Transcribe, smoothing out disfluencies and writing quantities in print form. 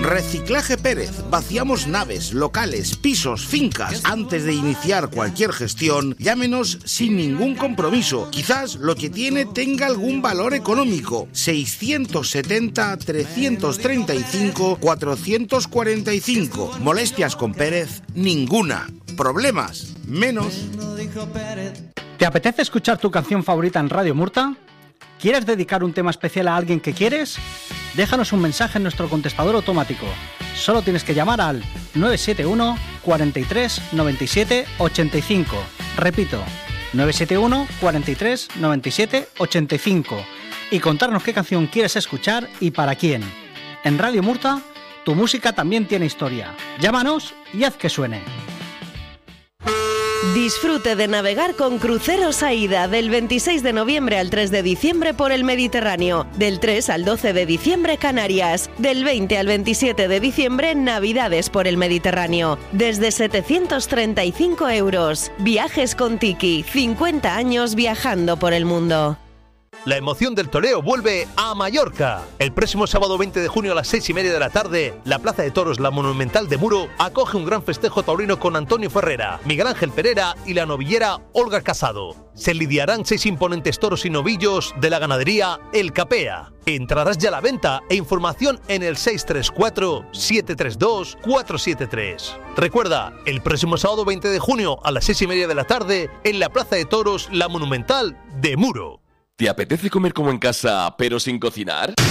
Reciclaje Pérez. Vaciamos naves, locales, pisos, fincas. Antes de iniciar cualquier gestión, llámenos sin ningún compromiso. Quizás lo que tiene tenga algún valor económico. 670-335-445. Molestias con Pérez, ninguna. Problemas, menos. ¿Te apetece escuchar tu canción favorita en Radio Murta? ¿Quieres dedicar un tema especial a alguien que quieres? Déjanos un mensaje en nuestro contestador automático. Solo tienes que llamar al 971 43 97 85. Repito, 971 43 97 85. Y contarnos qué canción quieres escuchar y para quién. En Radio Murta, tu música también tiene historia. Llámanos y haz que suene. Disfrute de navegar con Cruceros AIDA del 26 de noviembre al 3 de diciembre por el Mediterráneo, del 3 al 12 de diciembre Canarias, del 20 al 27 de diciembre Navidades por el Mediterráneo, desde 735 €. Viajes con Tiki, 50 años viajando por el mundo. La emoción del toreo vuelve a Mallorca. El próximo sábado 20 de junio a las 6:30 de la tarde, la Plaza de Toros La Monumental de Muro acoge un gran festejo taurino con Antonio Ferrera, Miguel Ángel Pereira y la novillera Olga Casado. Se lidiarán 6 imponentes toros y novillos de la ganadería El Capea. Entrarás ya a la venta e información en el 634-732-473. Recuerda, el próximo sábado 20 de junio a las 6:30 de la tarde en la Plaza de Toros La Monumental de Muro. ¿Te apetece comer como en casa, pero sin cocinar?